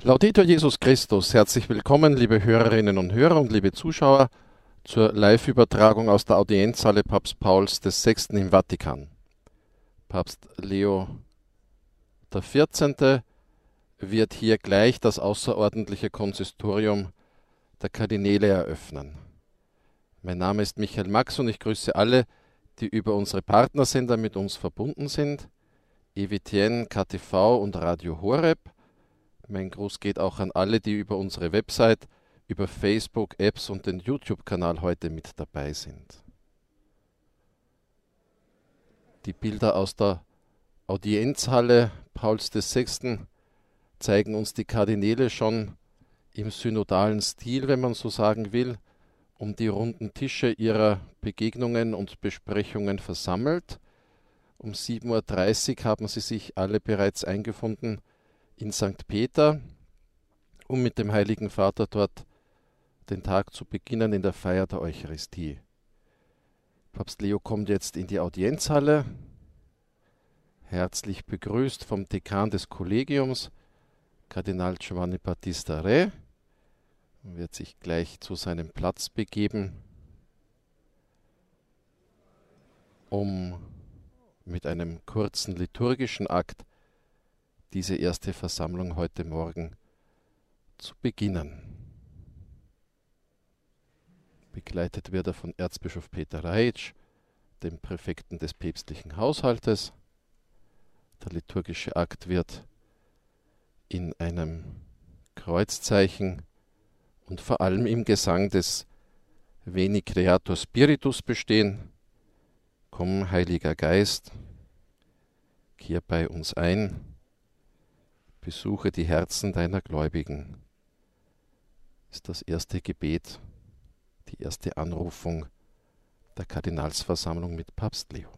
Laudetur Jesus Christus, herzlich willkommen, liebe Hörerinnen und Hörer und liebe Zuschauer, zur Live-Übertragung aus der Audienzhalle Papst Pauls VI. Im Vatikan. Papst Leo XIV. Wird hier gleich das außerordentliche Konsistorium der Kardinäle eröffnen. Mein Name ist Michael Max und ich grüße alle, die über unsere Partnersender mit uns verbunden sind, EWTN, KTV und Radio Horeb. Mein Gruß geht auch an alle, die über unsere Website, über Facebook, Apps und den YouTube-Kanal heute mit dabei sind. Die Bilder aus der Audienzhalle Pauls VI. Zeigen uns die Kardinäle schon im synodalen Stil, wenn man so sagen will, um die runden Tische ihrer Begegnungen und Besprechungen versammelt. Um 7:30 Uhr haben sie sich alle bereits eingefunden in St. Peter, um mit dem Heiligen Vater dort den Tag zu beginnen in der Feier der Eucharistie. Papst Leo kommt jetzt in die Audienzhalle, herzlich begrüßt vom Dekan des Kollegiums, Kardinal Giovanni Battista Re, und wird sich gleich zu seinem Platz begeben, um mit einem kurzen liturgischen Akt diese erste Versammlung heute Morgen zu beginnen. Begleitet wird er von Erzbischof Peter Rajic, dem Präfekten des päpstlichen Haushaltes. Der liturgische Akt wird in einem Kreuzzeichen und vor allem im Gesang des Veni Creator Spiritus bestehen. Komm, Heiliger Geist, kehr bei uns ein, besuche die Herzen deiner Gläubigen. Das ist das erste Gebet, die erste Anrufung der Kardinalsversammlung mit Papst Leo.